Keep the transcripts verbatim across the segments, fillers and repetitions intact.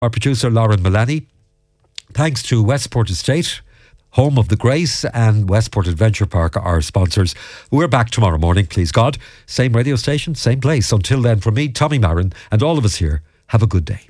Our producer Lauren Mullaney. Thanks to Westport Estate, home of the Grace, and Westport Adventure Park, our sponsors. We're back tomorrow morning, please God. Same radio station, same place. Until then, from me, Tommy Marin, and all of us here, have a good day.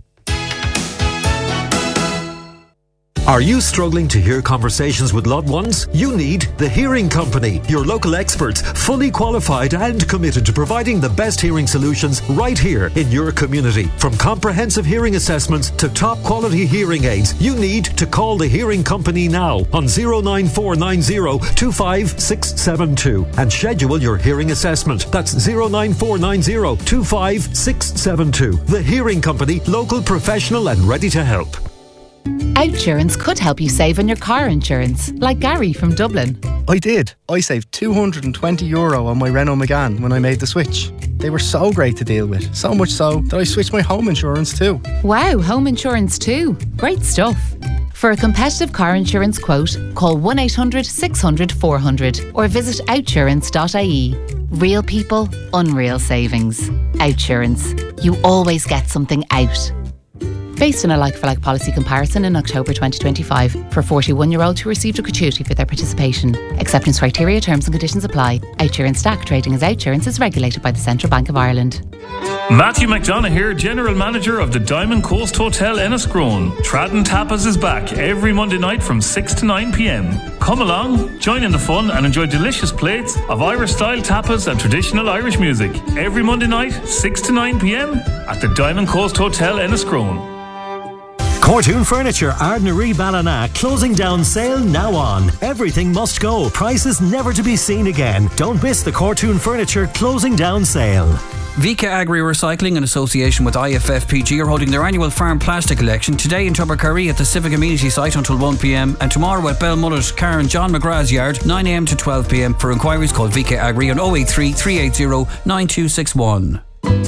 Are you struggling to hear conversations with loved ones? You need The Hearing Company, your local experts, fully qualified and committed to providing the best hearing solutions right here in your community. From comprehensive hearing assessments to top quality hearing aids, you need to call The Hearing Company now on zero nine four nine zero two five six seven two and schedule your hearing assessment. That's zero nine four nine zero two five six seven two. The Hearing Company, local, professional and ready to help. Outsurance could help you save on your car insurance, like Gary from Dublin. I did. I saved two hundred twenty euro on my Renault Megane when I made the switch. They were so great to deal with, so much so that I switched my home insurance too. Wow, home insurance too. Great stuff. For a competitive car insurance quote, call one eight hundred six hundred four hundred or visit outsurance dot I E. Real people, unreal savings. Outsurance. You always get something out. Based on a like-for-like policy comparison in October twenty twenty-five for forty-one-year-olds who received a gratuity for their participation. Acceptance criteria, terms and conditions apply. Outsurance S T A C trading as Outsurance is regulated by the Central Bank of Ireland. Matthew McDonough here, General Manager of the Diamond Coast Hotel Enniscrone. Tradden Tapas is back every Monday night from six to nine p.m. Come along, join in the fun and enjoy delicious plates of Irish-style tapas and traditional Irish music. Every Monday night, six to nine p.m. at the Diamond Coast Hotel Enniscrone. Cortoon Furniture, Ardnaree Ballina, closing down sale now on. Everything must go, prices never to be seen again. Don't miss the Cortoon Furniture closing down sale. Vika Agri Recycling in association with I F F P G are holding their annual farm plastic collection today in Tubbercurry at the Civic Amenity site until one p.m. and tomorrow at Belmullet, Karen John McGrath's yard, nine a.m. to twelve p.m. For inquiries, call Vika Agri on oh eight three, three eight zero, nine two six one.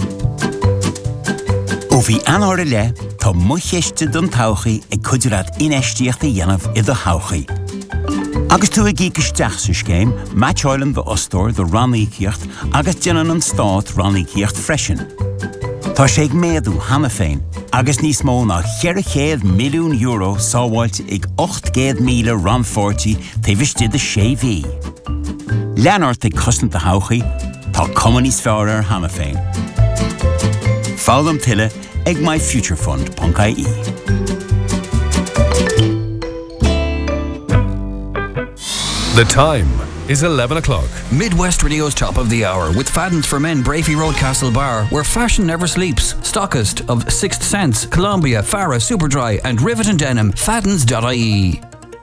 Bhí anóra le, tá mucheiste don tauchaí ag cuidirad inéistíochta dhéanamh i do tauchaí. Agus tú ag ícisteach sa scéim, Match Island the Ostor, the Rannícíocht, agus déanann an Stát Rannícíocht freisin. Tá sé ag méadú hana féin, agus níos mó ná cheirichéad milliún euro sábháilte ag ocht míle ranfortí taobhiste de sé bhí. Leanart ag cosnta tauchaí, tá cumann níos fearr ar hana féin. Fálam tile ag my future fund dot I E. The time is eleven o'clock. Midwest Radio's top of the hour with Faddens for Men, Brafey Road, Castle Bar, where fashion never sleeps. Stockist of Sixth Sense, Columbia, Farah, Superdry and Rivet and Denim. Faddens dot I E.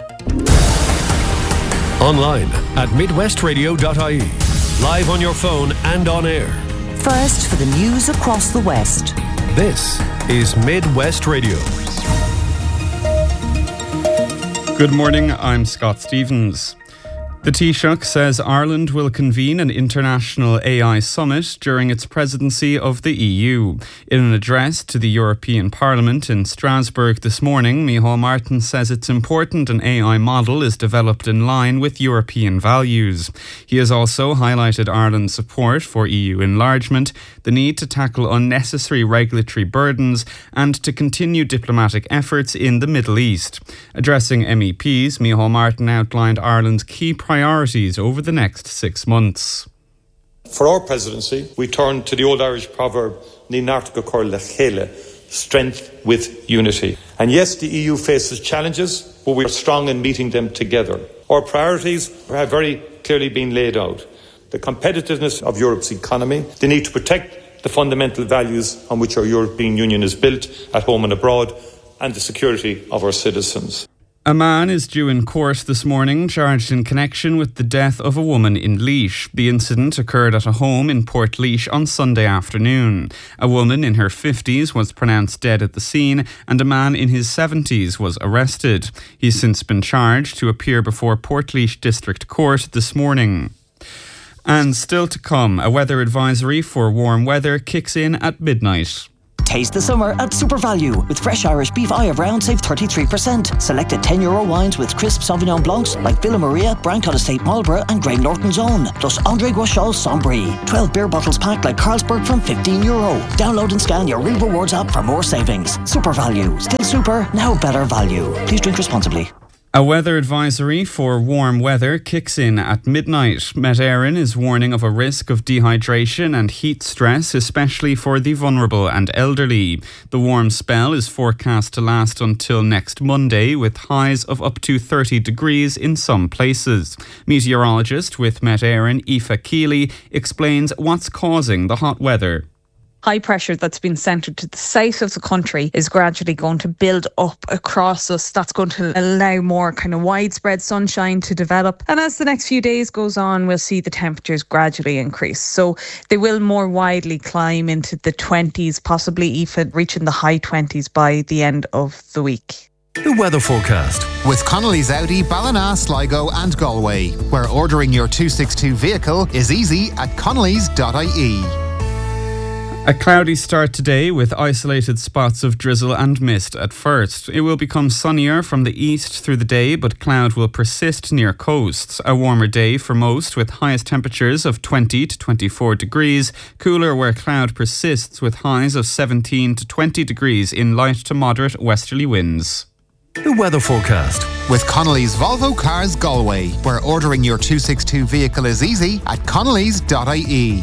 Online at midwest radio dot I E. Live on your phone and on air. First for the news across the West. This is Midwest Radio. Good morning, I'm Scott Stevens. The Taoiseach says Ireland will convene an international A I summit during its presidency of the E U. In an address to the European Parliament in Strasbourg this morning, Micheál Martin says it's important an A I model is developed in line with European values. He has also highlighted Ireland's support for E U enlargement, the need to tackle unnecessary regulatory burdens, and to continue diplomatic efforts in the Middle East. Addressing M E Ps, Micheál Martin outlined Ireland's key priorities over the next six months. For our presidency, we turn to the old Irish proverb, Ní náirt go cur le chéile, strength with unity. And yes, the E U faces challenges, but we are strong in meeting them together. Our priorities have very clearly been laid out. The competitiveness of Europe's economy, the need to protect the fundamental values on which our European Union is built at home and abroad, and the security of our citizens. A man is due in court this morning charged in connection with the death of a woman in Laois. The incident occurred at a home in Portlaoise on Sunday afternoon. A woman in her fifties was pronounced dead at the scene and a man in his seventies was arrested. He's since been charged to appear before Portlaoise District Court this morning. And still to come, a weather advisory for warm weather kicks in at midnight. Taste the summer at Super Value. With fresh Irish beef eye of round, save thirty-three percent. Selected ten euro wines with crisp Sauvignon Blancs like Villa Maria, Brancott Estate Marlborough and Graham Norton's Own. Plus André Guachal Sombry. twelve beer bottles packed like Carlsberg from fifteen euro. Download and scan your Real Rewards app for more savings. Super Value. Still super, now better value. Please drink responsibly. A weather advisory for warm weather kicks in at midnight. Met Éireann is warning of a risk of dehydration and heat stress, especially for the vulnerable and elderly. The warm spell is forecast to last until next Monday, with highs of up to thirty degrees in some places. Meteorologist with Met Éireann, Aoife Keeley, explains what's causing the hot weather. High pressure that's been centred to the south of the country is gradually going to build up across us. That's going to allow more kind of widespread sunshine to develop. And as the next few days goes on, we'll see the temperatures gradually increase. So they will more widely climb into the twenties, possibly even reaching the high twenties by the end of the week. The weather forecast with Connolly's Audi, Ballina, Sligo and Galway, where ordering your two sixty-two vehicle is easy at connellys dot I E. A cloudy start today with isolated spots of drizzle and mist at first. It will become sunnier from the east through the day, but cloud will persist near coasts. A warmer day for most, with highest temperatures of twenty to twenty-four degrees. Cooler where cloud persists, with highs of seventeen to twenty degrees in light to moderate westerly winds. The weather forecast with Connolly's Volvo Cars Galway, where ordering your two sixty-two vehicle is easy at connellys dot I E.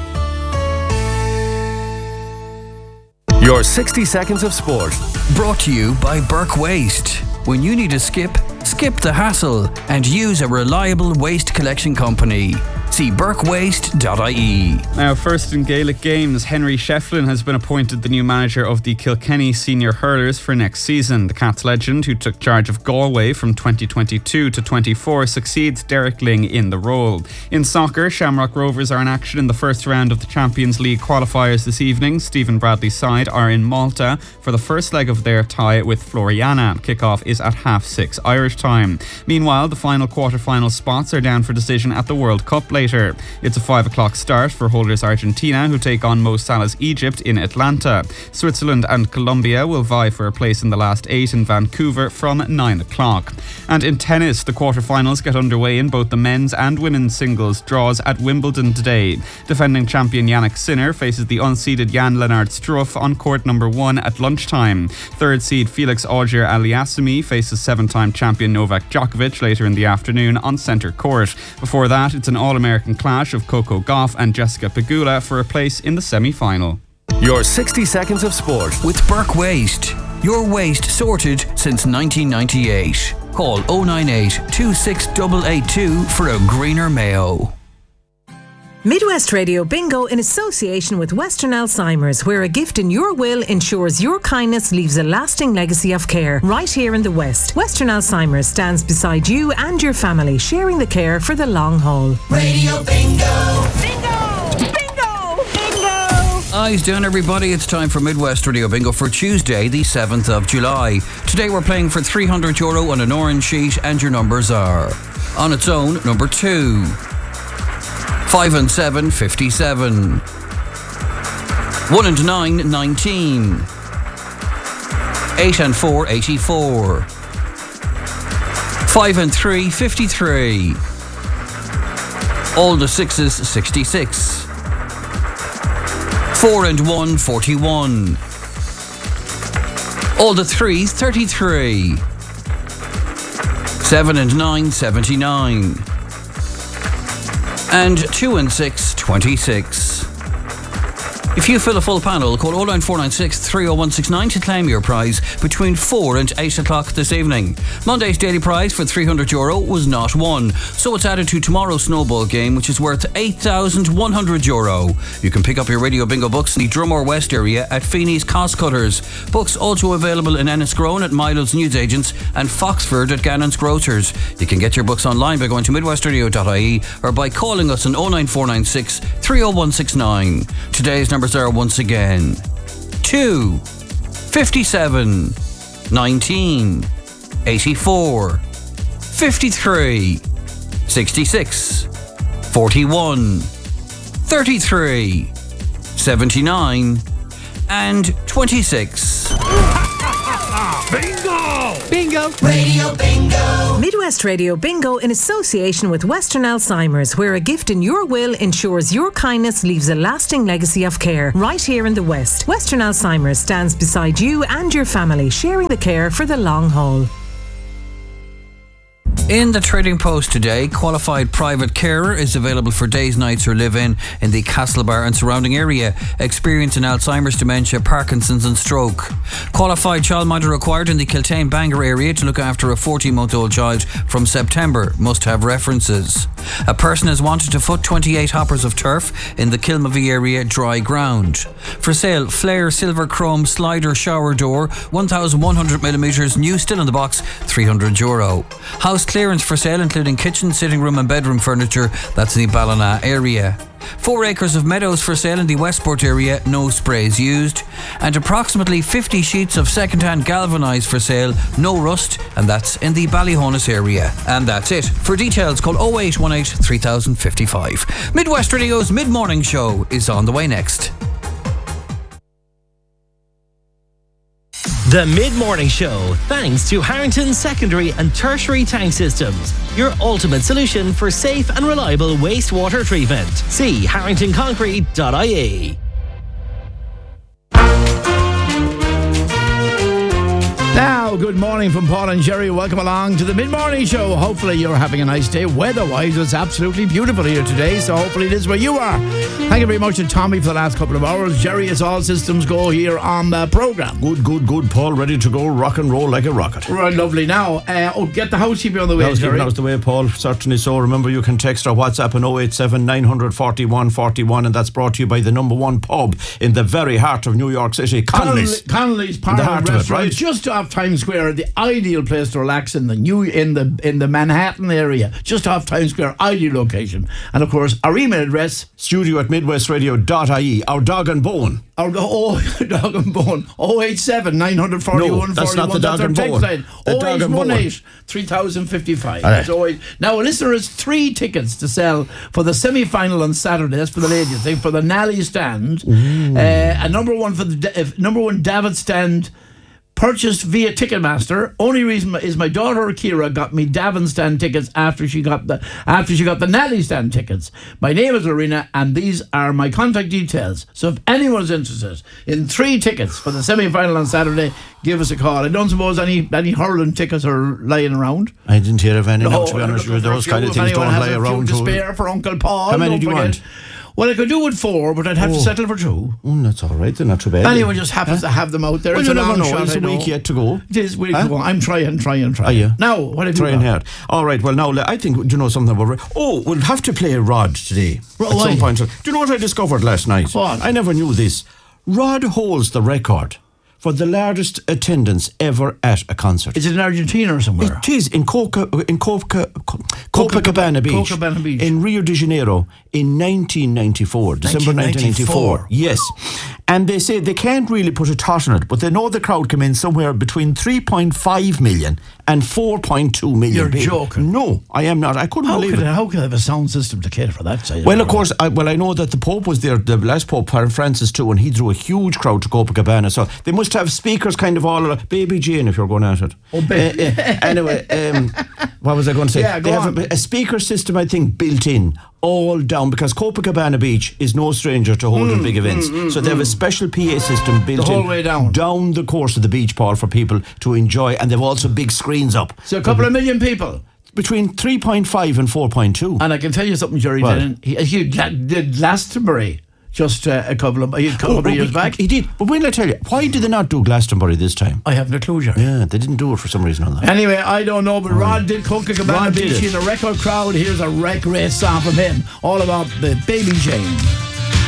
Your sixty seconds of sport. Brought to you by Burke Waste. When you need to skip, skip the hassle and use a reliable waste collection company. See burke waste dot I E. Now, first in Gaelic games, Henry Shefflin has been appointed the new manager of the Kilkenny Senior Hurlers for next season. The Cats legend, who took charge of Galway from twenty twenty-two to twenty-four, succeeds Derek Ling in the role. In soccer, Shamrock Rovers are in action in the first round of the Champions League qualifiers this evening. Stephen Bradley's side are in Malta for the first leg of their tie with Floriana. Kickoff is at half six Irish time. Meanwhile, the final quarter-final spots are down for decision at the World Cup later. It's a five o'clock start for holders Argentina, who take on Mo Salah's Egypt in Atlanta. Switzerland and Colombia will vie for a place in the last eight in Vancouver from nine o'clock. And in tennis, the quarterfinals get underway in both the men's and women's singles draws at Wimbledon today. Defending champion Yannick Sinner faces the unseeded Jan-Lennard Struff on court number one at lunchtime. Third seed Felix Auger-Aliassime faces seven-time champion Novak Djokovic later in the afternoon on centre court. Before that, it's an all-American clash of Coco Gauff and Jessica Pegula for a place in the semi-final. Your sixty seconds of sport with Burke Waste. Your waste sorted since nineteen ninety-eight. Call oh nine eight, two six eight eight two for a greener Mayo. Midwest Radio Bingo in association with Western Alzheimer's, where a gift in your will ensures your kindness leaves a lasting legacy of care right here in the West. Western Alzheimer's stands beside you and your family, sharing the care for the long haul. Radio Bingo! Bingo! Bingo! Bingo! Eyes down, everybody. It's time for Midwest Radio Bingo for Tuesday, the seventh of July. Today we're playing for three hundred euro on an orange sheet, and your numbers are: on its own, number two. Five and seven, fifty-seven. One and nine, nineteen. Eight and four, eighty-four. Five and three, fifty-three. All the sixes, sixty-six. Four and one, forty-one. All the threes, thirty-three. Seven and nine, seventy-nine. And two and six, twenty-six. If you fill a full panel, call oh nine four nine six, three oh one six nine to claim your prize between four and eight o'clock this evening. Monday's daily prize for three hundred euro was not won, so it's added to tomorrow's snowball game, which is worth eight thousand one hundred euro. You can pick up your Radio Bingo books in the Drumore West area at Feeney's Cost Cutters. Books also available in Enniscrone at Milo's Newsagents and Foxford at Gannon's Grocers. You can get your books online by going to midwest radio dot I E or by calling us on oh nine four nine six, three oh one six nine. Today's numbers are once again two, fifty-seven, nineteen, eighty-four, fifty-three, sixty-six, forty-one, thirty-three, seventy-nine and twenty-six. Bingo! Bingo! Radio Bingo! Midwest Radio Bingo in association with Western Alzheimer's, where a gift in your will ensures your kindness leaves a lasting legacy of care. Right here in the West, Western Alzheimer's stands beside you and your family, sharing the care for the long haul. In the Trading Post today, qualified private carer is available for days, nights or live-in in the Castlebar and surrounding area. Experience in Alzheimer's, dementia, Parkinson's and stroke. Qualified childminder required in the Kiltane Bangor area to look after a fourteen-month-old child from September. Must have references. A person has wanted to foot twenty-eight hoppers of turf in the Kilmavie area dry ground. For sale, Flair Silver Chrome Slider Shower Door, one thousand one hundred millimetres, new, still in the box, three hundred euro. House clearance for sale, including kitchen, sitting room and bedroom furniture. That's in the Ballina area. Four acres of meadows for sale in the Westport area, no sprays used. And approximately fifty sheets of second-hand galvanised for sale, no rust, and that's in the Ballyhonus area. And that's it. For details, call oh eight one eight, three thousand fifty-five. Midwest Radio's mid-morning show is on the way next. The Mid-Morning Show, thanks to Harrington Secondary and Tertiary Tank Systems, your ultimate solution for safe and reliable wastewater treatment. See harrington concrete dot I E. Now, good morning from Paul and Jerry. Welcome along to the Mid-Morning Show. Hopefully you're having a nice day. Weather-wise, it's absolutely beautiful here today, so hopefully it is where you are. Thank you very much to Tommy for the last couple of hours. Jerry, it's all systems go here on the programme. Good, good, good, Paul. Ready to go, rock and roll like a rocket. Right, lovely. Now, uh, oh, get the housekeeping on the way, housekeeping Jerry. How's the way, Paul? Certainly so. Remember, you can text or WhatsApp on oh eight seven, nine four one, four one, and that's brought to you by the number one pub in the very heart of New York City, Connolly's. Connolly's In the heart Park of it, right? just off Times Square, the ideal place to relax in the new in the in the Manhattan area, just off Times Square, ideal location. And of course, our email address, studio at midwest radio dot I E. Our dog and bone. Our oh, dog and bone. oh eight seven, nine four one, No, four one. that's not the dog and bone. The dog and bone. three thousand fifty-five. All right. So, now, listen, there's three tickets to sell for the semi-final on Saturday. That's for the ladies. I think for the Nally stand. Uh, a number one for the uh, number one David stand. Purchased via Ticketmaster. Only reason is my daughter Kira got me Davin stand tickets after she got the after she got the Nally stand tickets. My name is Lorena, and these are my contact details. So if anyone's interested in three tickets for the semi-final on Saturday, give us a call. I don't suppose any any hurling tickets are lying around. I didn't hear of any. No, now, to be honest with you, those kind of things don't lie around. To spare for Uncle Paul. How many do you forget. want? Well, I could do with four, but I'd have oh. to settle for two. Mm, that's all right. They're not too bad. Anyone just happens huh? to have them out there. Well, it's you a never long know. shot, It's a week yet to go. It is week huh? to go. I'm trying, trying, trying. Are you? Now, what have you trying got? hard. All right. Well, now I think do you know something about. Oh, we'll have to play Rod today Right, at why? some point. Do you know what I discovered last night? What? I never knew this. Rod holds the record for the largest attendance ever at a concert. Is it in Argentina or somewhere? It is in Coca in Coca, Copacabana Beach, Copacabana Beach in Rio de Janeiro in nineteen ninety-four, December nineteen ninety-four. Yes, and they say they can't really put a tot on it, but they know the crowd came in somewhere between three point five million and four point two million. You're people. joking? No, I am not. I couldn't how believe could it. I, how could I have a sound system to cater for that? Side Well, of course, I, well I know that the Pope was there, the last Pope, Pope Francis too, and he drew a huge crowd to Copacabana. So they must have speakers kind of all around. Baby Jane, if you're going at it. Oh, baby. Uh, uh, anyway, um, what was I going to say? Yeah, go they on. have a, a speaker system, I think, built in all down because Copacabana Beach is no stranger to holding Mm, big events. mm, mm, so they have a special P A system built the whole in way down. down the course of the beach, Paul, for people to enjoy, and they've also big screens up. So a couple of million people. Between three point five and four point two. And I can tell you something, Jerry. What? Did he, he did Glastonbury just uh, a couple of a couple Oh, of but years we- back. He did. But when I tell you, why did they not do Glastonbury this time? I have no clue, Jerry. Yeah, they didn't do it for some reason on that. Anyway, I don't know, but Rod did Copacabana Rod did Beach. it. He's a record crowd. Here's a wreck race song from him, all about the Baby Jane.